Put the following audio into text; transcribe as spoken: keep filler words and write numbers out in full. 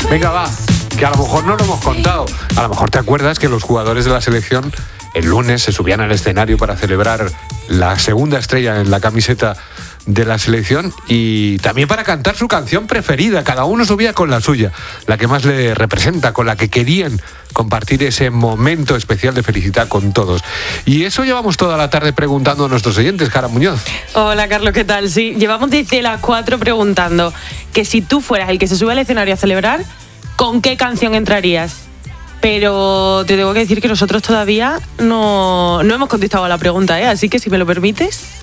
Venga, va, que a lo mejor no lo hemos contado. A lo mejor te acuerdas que los jugadores de la selección el lunes se subían al escenario para celebrar la segunda estrella en la camiseta de la selección y también para cantar su canción preferida. Cada uno subía con la suya, la que más le representa, con la que querían compartir ese momento especial de felicidad con todos. Y eso llevamos toda la tarde preguntando a nuestros oyentes. Jara Muñoz. Hola, Carlos, ¿qué tal? Sí, llevamos desde las cuatro preguntando que si tú fueras el que se sube al escenario a celebrar, ¿con qué canción entrarías? Pero te tengo que decir que nosotros todavía no, no hemos contestado a la pregunta, ¿eh? Así que si me lo permites...